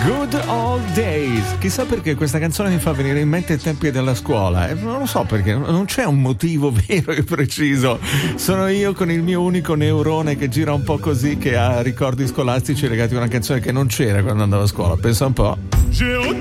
Good Old Days. Chissà perché questa canzone mi fa venire in mente i tempi della scuola. Non lo so perché, non c'è un motivo vero e preciso. Sono io con il mio unico neurone che gira un po' così, che ha ricordi scolastici legati a una canzone che non c'era quando andavo a scuola. Pensa un po'.